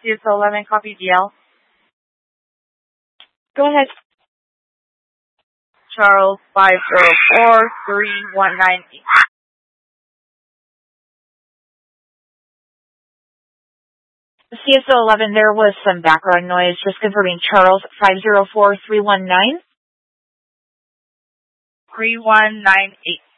CSO11, copy DL. Go ahead. Charles 5043198. CSO11, there was some background noise. Just confirming, Charles 504319. 3198.